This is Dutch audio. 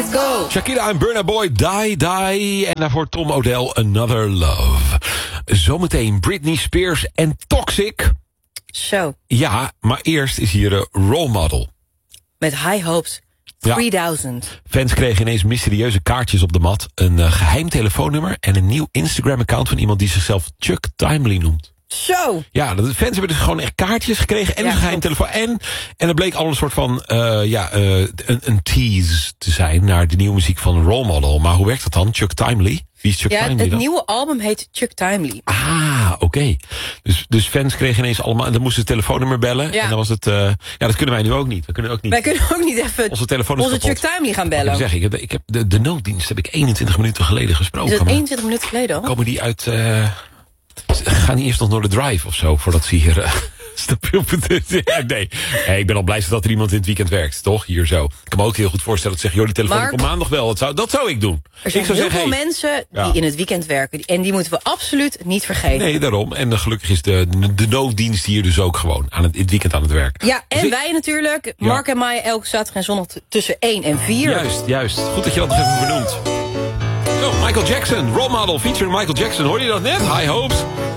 Go! Shakira en Burna Boy, Die Die. En daarvoor Tom Odell, Another Love. Zometeen Britney Spears en Toxic. Zo. Ja, maar eerst is hier een Role Model. Met High Hopes 3000. Fans kregen ineens mysterieuze kaartjes op de mat. Een geheim telefoonnummer en een nieuw Instagram-account van iemand die zichzelf Chuck Timely noemt. Zo. Ja, de fans hebben dus gewoon echt kaartjes gekregen en een geheim telefoon. En er bleek al een soort van een tease te zijn naar de nieuwe muziek van Role Model. Maar hoe werkt dat dan? Chuck Timely? Wie is Chuck Timely dan? Het nieuwe album heet Chuck Timely. Ah, oké. Dus fans kregen ineens allemaal... En dan moesten ze het telefoonnummer bellen. Ja. En dan was het... dat kunnen wij nu ook niet. Wij kunnen ook niet even onze Chuck Timely gaan bellen. Ik heb de nooddienst heb ik 21 minuten geleden gesproken. Is dat 21 minuten geleden al? Komen die uit... gaan die eerst nog naar de drive of zo, voordat ze hier... Nee, ik ben al blij dat er iemand in het weekend werkt, toch? Hier zo. Ik kan me ook heel goed voorstellen dat zeggen... joh, die telefoon komt maandag wel. Dat zou ik doen. Er zijn heel veel mensen die in het weekend werken. En die moeten we absoluut niet vergeten. Nee, daarom. En gelukkig is de nooddienst hier dus ook gewoon het weekend aan het werk. Ja, en dus wij natuurlijk. Mark en Maya elke zaterdag en zondag tussen 1 en 4. Juist. Goed dat je dat nog even benoemt. Oh, Michael Jackson, Role Model featuring Michael Jackson. Hoorde je dat net? High Hopes.